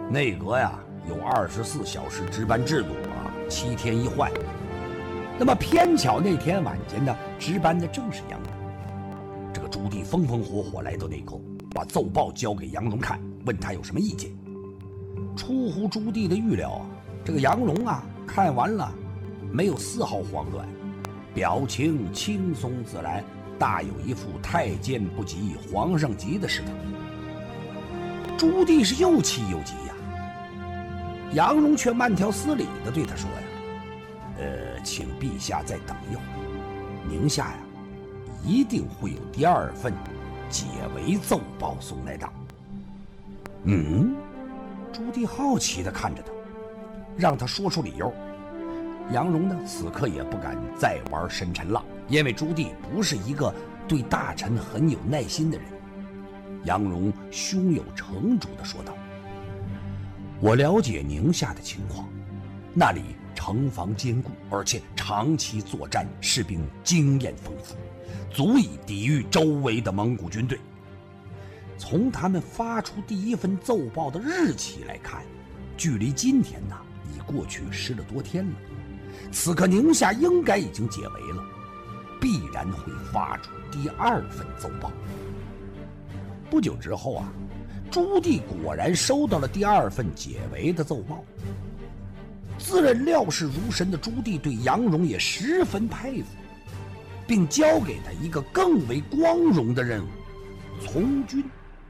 内阁呀有24小时值班制度啊，7天一换。那么偏巧那天晚间呢，值班的正是杨荣。这个朱棣风风火火来到内阁，把奏报交给杨荣看，问他有什么意见。出乎朱棣的预料啊，这个杨荣啊看完了，没有丝毫慌乱，表情轻松自然，大有一副太监不急皇上急的势头。朱棣是又气又急呀，杨荣却慢条斯理地对他说呀：“请陛下再等一会儿，宁夏呀，一定会有第2份解围奏报送来的。”朱棣好奇地看着他，让他说出理由。杨荣呢，此刻也不敢再玩深沉了，因为朱棣不是一个对大臣很有耐心的人。杨荣胸有成竹地说道：“我了解宁夏的情况，那里城防坚固，而且长期作战，士兵经验丰富，足以抵御周围的蒙古军队。从他们发出第1份奏报的日期来看，距离今天呢已过去10多天了。此刻宁夏应该已经解围了，必然会发出第2份奏报。”不久之后啊，朱棣果然收到了第2份解围的奏报。自认料事如神的朱棣对杨荣也十分佩服，并交给他一个更为光荣的任务——从军。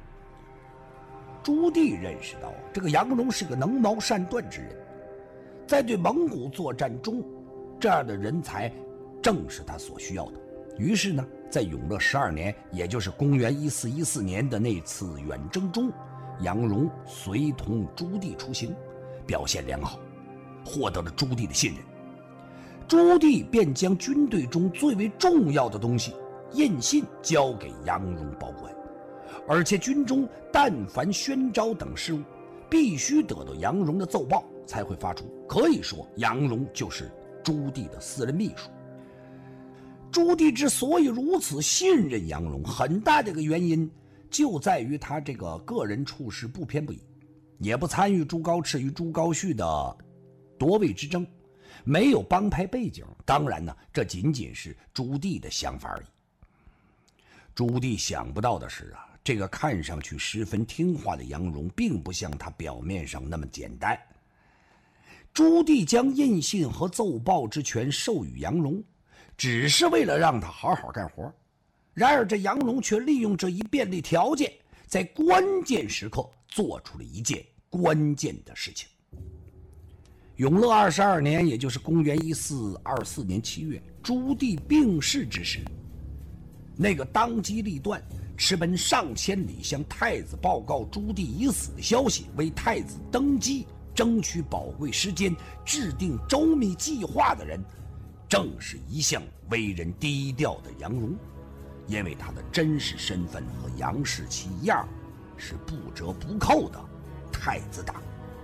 朱棣认识到这个杨荣是个能谋善断之人，在对蒙古作战中，这样的人才正是他所需要的。于是呢，在永乐12年，也就是公元1414年的那次远征中，杨荣随同朱棣出行，表现良好，获得了朱棣的信任。朱棣便将军队中最为重要的东西印信交给杨荣保管，而且军中但凡宣召等事务，必须得到杨荣的奏报才会发出。可以说，杨荣就是朱棣的私人秘书。朱棣之所以如此信任杨荣，很大的一个原因就在于他这个个人处事不偏不倚，也不参与朱高炽与朱高煦的夺位之争，没有帮派背景。当然呢，这仅仅是朱棣的想法而已。朱棣想不到的是啊，这个看上去十分听话的杨荣，并不像他表面上那么简单。朱棣将印信和奏报之权授予杨荣，只是为了让他好好干活。然而这杨荣却利用这一便利条件，在关键时刻做出了一件关键的事情。永乐22年，也就是公元1424年7月，朱棣病逝之时，那个当机立断、驰奔上千里向太子报告朱棣已死的消息，为太子登基争取宝贵时间、制定周密计划的人，正是一向为人低调的杨荣。因为他的真实身份和杨士奇一样，是不折不扣的太子党。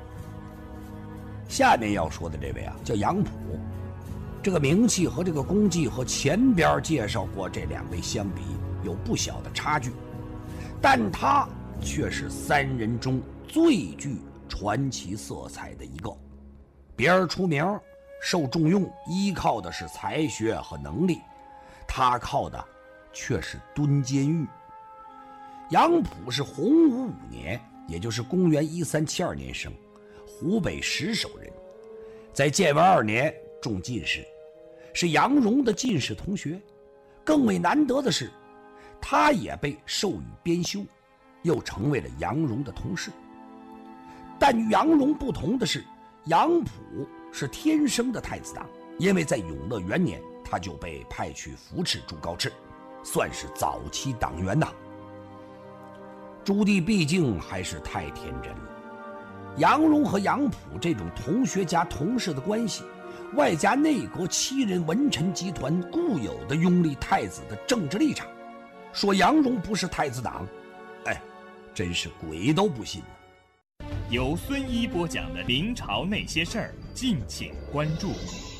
下面要说的这位啊，叫杨溥，这个名气和这个功绩和前边介绍过这2位相比有不小的差距，但他却是3人中最具传奇色彩的一个。别人出名受重用，依靠的是才学和能力，他靠的却是蹲监狱。杨溥是洪武5年，也就是公元1372年生，湖北石首人，在建文2年中进士，是杨荣的进士同学。更为难得的是，他也被授予编修，又成为了杨荣的同事。但与杨荣不同的是，杨溥是天生的太子党，因为在永乐元年他就被派去扶持朱高炽，算是早期党员呐。朱棣毕竟还是太天真了，杨荣和杨溥这种同学加同事的关系，外加内阁7人文臣集团固有的拥立太子的政治立场，说杨荣不是太子党，真是鬼都不信呢。 由孙一播讲的明朝那些事儿，敬请关注。